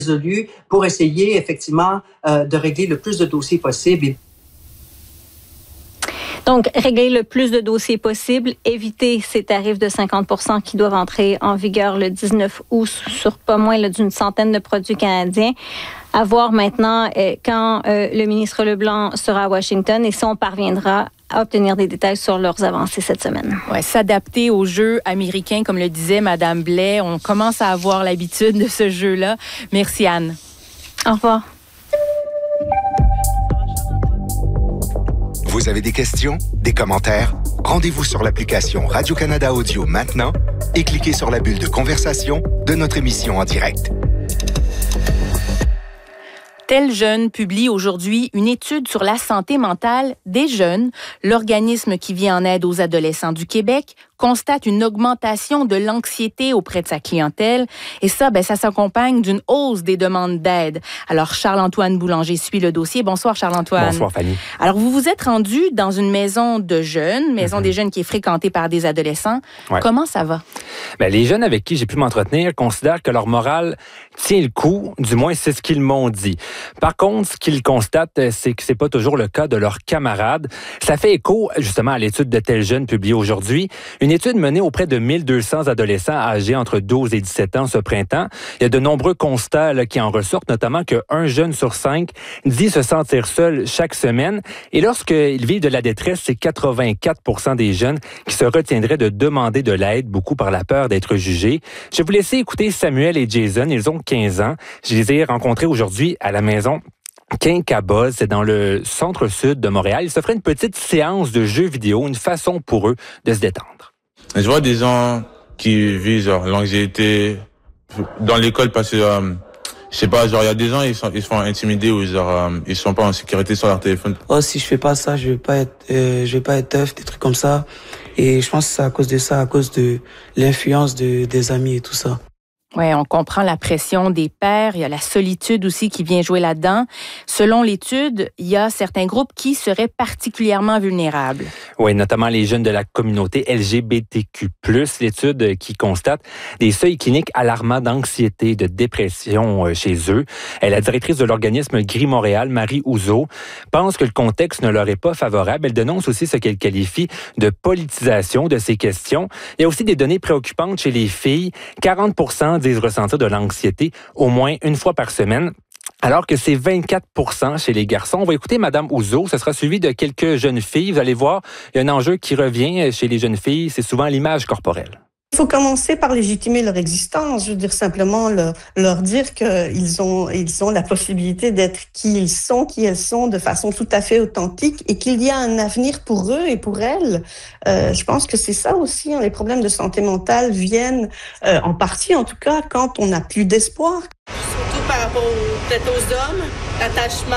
résolu pour essayer effectivement de régler le plus de dossiers possible. Donc, régler le plus de dossiers possible, éviter ces tarifs de 50% qui doivent entrer en vigueur le 19 août sur pas moins d'une centaine de produits canadiens. À voir maintenant quand le ministre Leblanc sera à Washington et si on parviendra à obtenir des détails sur leurs avancées cette semaine. Ouais, s'adapter aux jeux américains, comme le disait Mme Blais. On commence à avoir l'habitude de ce jeu-là. Merci, Anne. Au revoir. Vous avez des questions, des commentaires? Rendez-vous sur l'application Radio-Canada Audio maintenant et cliquez sur la bulle de conversation de notre émission en direct. Tel Jeune publie aujourd'hui une étude sur la santé mentale des jeunes. L'organisme qui vient en aide aux adolescents du Québec constate une augmentation de l'anxiété auprès de sa clientèle. Et ça, ça s'accompagne d'une hausse des demandes d'aide. Alors, Charles-Antoine Boulanger suit le dossier. Bonsoir, Charles-Antoine. Bonsoir, Fanny. Alors, vous vous êtes rendu dans une maison de jeunes, maison des jeunes qui est fréquentée par des adolescents. Ouais. Comment ça va? Les jeunes avec qui j'ai pu m'entretenir considèrent que leur morale tient le coup, du moins c'est ce qu'ils m'ont dit. Par contre, ce qu'ils constatent, c'est que c'est pas toujours le cas de leurs camarades. Ça fait écho justement à l'étude de Tel Jeune publiée aujourd'hui. Une étude menée auprès de 1200 adolescents âgés entre 12 et 17 ans ce printemps. Il y a de nombreux constats qui en ressortent, notamment qu'un jeune sur 5 dit se sentir seul chaque semaine. Et lorsqu'ils vivent de la détresse, c'est 84% des jeunes qui se retiendraient de demander de l'aide, beaucoup par la peur d'être jugés. Je vais vous laisser écouter Samuel et Jason. Ils ont 15 ans. Je les ai rencontrés aujourd'hui à la maison Quincaboz, c'est dans le centre-sud de Montréal. Ils se feraient une petite séance de jeux vidéo, une façon pour eux de se détendre. Je vois des gens qui vivent l'anxiété dans l'école parce que je sais pas, il y a des gens ils se font intimider ou ils sont pas en sécurité sur leur téléphone. Oh, si je fais pas ça, je vais pas être tough, des trucs comme ça. Et je pense que c'est à cause de ça, à cause de l'influence des amis et tout ça. Oui, on comprend la pression des pairs. Il y a la solitude aussi qui vient jouer là-dedans. Selon l'étude, il y a certains groupes qui seraient particulièrement vulnérables. Oui, notamment les jeunes de la communauté LGBTQ+. L'étude qui constate des seuils cliniques alarmants d'anxiété, de dépression chez eux. La directrice de l'organisme Gris Montréal, Marie Ouzo, pense que le contexte ne leur est pas favorable. Elle dénonce aussi ce qu'elle qualifie de politisation de ces questions. Il y a aussi des données préoccupantes chez les filles. 40% disent ressentir de l'anxiété au moins une fois par semaine, alors que c'est 24% chez les garçons. On va écouter Mme Ouzo. Ce sera suivi de quelques jeunes filles. Vous allez voir, il y a un enjeu qui revient chez les jeunes filles, c'est souvent l'image corporelle. Il faut commencer par légitimer leur existence. Je veux dire simplement leur dire qu'ils ont la possibilité d'être qui elles sont de façon tout à fait authentique et qu'il y a un avenir pour eux et pour elles. Je pense que c'est ça aussi. Les problèmes de santé mentale viennent en partie, en tout cas, quand on n'a plus d'espoir. Surtout par rapport peut-être aux hommes, l'attachement,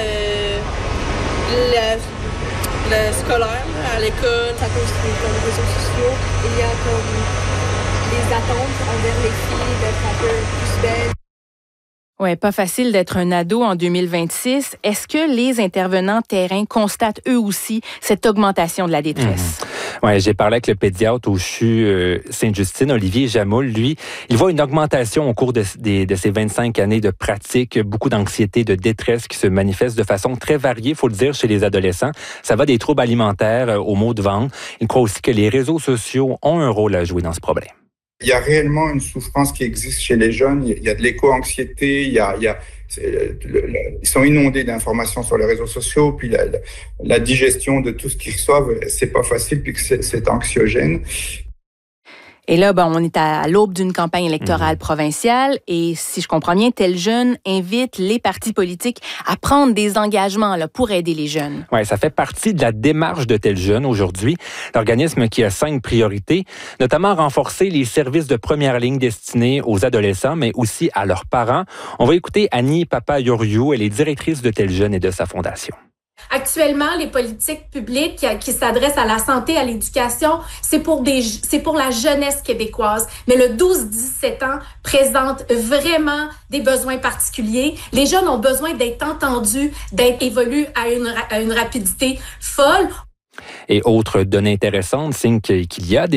le scolaire, à l'école, à cause des réseaux sociaux, il y a comme les attentes envers les filles d'être un peu plus belles. Oui, pas facile d'être un ado en 2026. Est-ce que les intervenants terrain constatent eux aussi cette augmentation de la détresse? Oui, j'ai parlé avec le pédiatre au CHU Sainte-Justine, Olivier Jamoul. Lui, il voit une augmentation au cours de ces 25 années de pratique, beaucoup d'anxiété, de détresse qui se manifestent de façon très variée, il faut le dire, chez les adolescents. Ça va des troubles alimentaires aux maux de ventre. Il croit aussi que les réseaux sociaux ont un rôle à jouer dans ce problème. Il y a réellement une souffrance qui existe chez les jeunes. Il y a de l'éco-anxiété, ils sont inondés d'informations sur les réseaux sociaux, puis la digestion de tout ce qu'ils reçoivent, c'est pas facile, puis que c'est anxiogène. Et là, on est à l'aube d'une campagne électorale provinciale et si je comprends bien, Tel Jeune invite les partis politiques à prendre des engagements pour aider les jeunes. Oui, ça fait partie de la démarche de Tel Jeune aujourd'hui. L'organisme qui a 5 priorités, notamment renforcer les services de première ligne destinés aux adolescents, mais aussi à leurs parents. On va écouter Annie Papayoriou, elle est directrice de Tel Jeune et de sa fondation. Actuellement, les politiques publiques qui s'adressent à la santé, à l'éducation, c'est pour la jeunesse québécoise. Mais le 12-17 ans présente vraiment des besoins particuliers. Les jeunes ont besoin d'être entendus, d'être évolués à une rapidité folle. Et autre donnée intéressante, c'est qu'il y a des